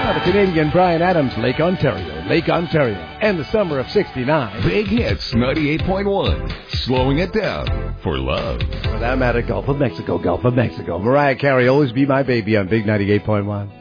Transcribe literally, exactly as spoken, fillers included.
Ah, the Canadian Bryan Adams, Lake Ontario, Lake Ontario, and the summer of sixty-nine. Big Hits ninety-eight point one, slowing it down for love. Well, I'm at a Gulf of Mexico, Gulf of Mexico. Mariah Carey, Always Be My Baby on Big ninety-eight point one.